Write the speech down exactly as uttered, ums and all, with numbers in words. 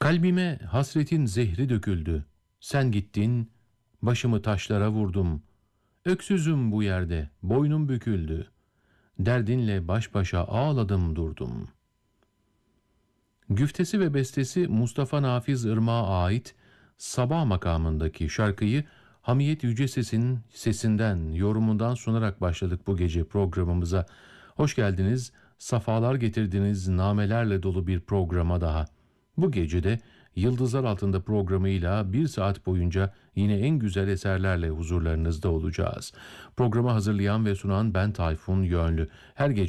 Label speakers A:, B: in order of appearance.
A: Kalbime hasretin zehri döküldü. Sen gittin, başımı taşlara vurdum. Öksüzüm bu yerde, boynum büküldü. Derdinle baş başa ağladım durdum. Güftesi ve bestesi Mustafa Nafiz Irmak'a ait Sabah makamındaki şarkıyı Hamiyet Yüceses'in sesinden, yorumundan sunarak başladık bu gece programımıza. Hoş geldiniz, safalar getirdiniz, namelerle dolu bir programa daha. Bu gece de Yıldızlar Altında programıyla bir saat boyunca yine en güzel eserlerle huzurlarınızda olacağız. Programı hazırlayan ve sunan ben Tayfun Yönlü. Her gece